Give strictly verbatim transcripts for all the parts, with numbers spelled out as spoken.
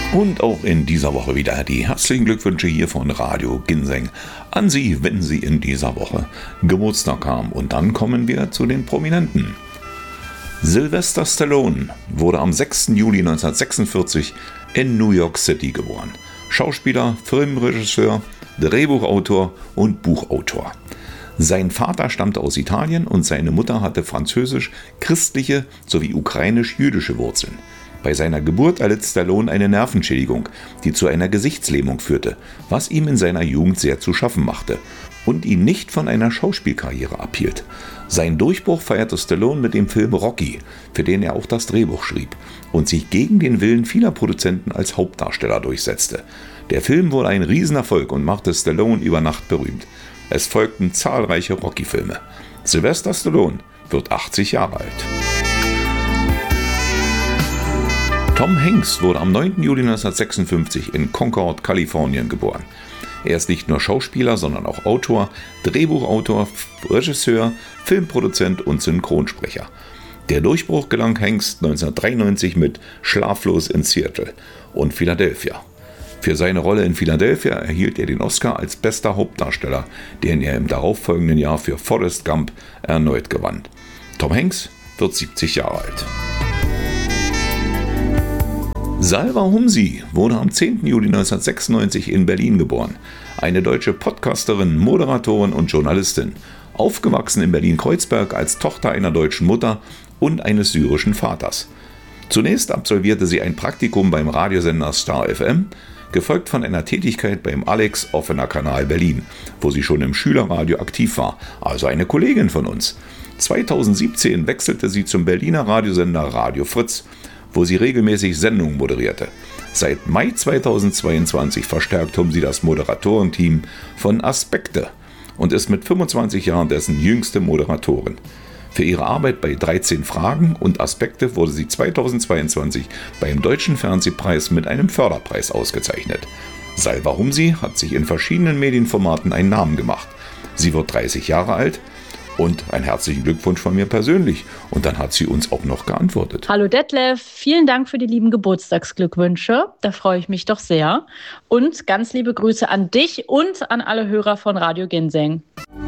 Und auch in dieser Woche wieder die herzlichen Glückwünsche hier von Radio Ginseng an Sie, wenn Sie in dieser Woche Geburtstag haben. Und dann kommen wir zu den Prominenten. Sylvester Stallone wurde am sechsten Juli neunzehnhundertsechsundvierzig in New York City geboren. Schauspieler, Filmregisseur, Drehbuchautor und Buchautor. Sein Vater stammte aus Italien und seine Mutter hatte französisch-christliche sowie ukrainisch-jüdische Wurzeln. Bei seiner Geburt erlitt Stallone eine Nervenschädigung, die zu einer Gesichtslähmung führte, was ihm in seiner Jugend sehr zu schaffen machte und ihn nicht von einer Schauspielkarriere abhielt. Seinen Durchbruch feierte Stallone mit dem Film Rocky, für den er auch das Drehbuch schrieb und sich gegen den Willen vieler Produzenten als Hauptdarsteller durchsetzte. Der Film wurde ein Riesenerfolg und machte Stallone über Nacht berühmt. Es folgten zahlreiche Rocky-Filme. Sylvester Stallone wird achtzig Jahre alt. Tom Hanks wurde am neunten Juli neunzehnhundertsechsundfünfzig in Concord, Kalifornien geboren. Er ist nicht nur Schauspieler, sondern auch Autor, Drehbuchautor, Regisseur, Filmproduzent und Synchronsprecher. Der Durchbruch gelang Hanks neunzehnhundertdreiundneunzig mit Schlaflos in Seattle und Philadelphia. Für seine Rolle in Philadelphia erhielt er den Oscar als bester Hauptdarsteller, den er im darauffolgenden Jahr für Forrest Gump erneut gewann. Tom Hanks wird siebzig Jahre alt. Salwa Humsi wurde am zehnten Juli neunzehnhundertsechsundneunzig in Berlin geboren. Eine deutsche Podcasterin, Moderatorin und Journalistin. Aufgewachsen in Berlin-Kreuzberg als Tochter einer deutschen Mutter und eines syrischen Vaters. Zunächst absolvierte sie ein Praktikum beim Radiosender Star F M, gefolgt von einer Tätigkeit beim Alex Offener Kanal Berlin, wo sie schon im Schülerradio aktiv war, also eine Kollegin von uns. zweitausendsiebzehn wechselte sie zum Berliner Radiosender Radio Fritz, wo sie regelmäßig Sendungen moderierte. Seit Mai zweitausendzweiundzwanzig verstärkt Humsi das Moderatorenteam von Aspekte und ist mit fünfundzwanzig Jahren dessen jüngste Moderatorin. Für ihre Arbeit bei dreizehn Fragen und Aspekte wurde sie zweitausendzweiundzwanzig beim Deutschen Fernsehpreis mit einem Förderpreis ausgezeichnet. Salwa Humsi hat sich in verschiedenen Medienformaten einen Namen gemacht. Sie wird dreißig Jahre alt. Und einen herzlichen Glückwunsch von mir persönlich. Und dann hat sie uns auch noch geantwortet. Hallo Detlef, vielen Dank für die lieben Geburtstagsglückwünsche. Da freue ich mich doch sehr. Und ganz liebe Grüße an dich und an alle Hörer von Radio Ginseng.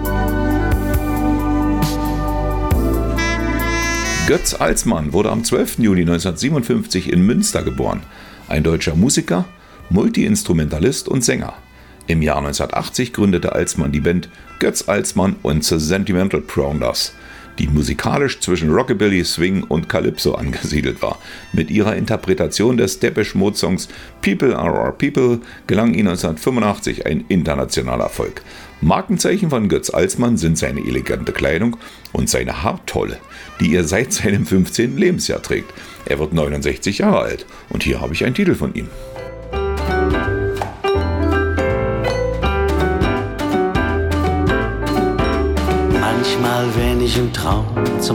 Götz Alsmann wurde am zwölften Juli neunzehnhundertsiebenundfünfzig in Münster geboren. Ein deutscher Musiker, Multi-Instrumentalist und Sänger. Im Jahr neunzehnhundertachtzig gründete Alsmann die Band Götz Alsmann und The Sentimental Prowlers, die musikalisch zwischen Rockabilly, Swing und Calypso angesiedelt war. Mit ihrer Interpretation des Depeche Mode Songs People Are Our People gelang ihnen neunzehnhundertfünfundachtzig ein internationaler Erfolg. Markenzeichen von Götz Alsmann sind seine elegante Kleidung und seine Haartolle, die er seit seinem fünfzehnten Lebensjahr trägt. Er wird neunundsechzig Jahre alt und hier habe ich einen Titel von ihm. Manchmal, wenn ich im Traum zum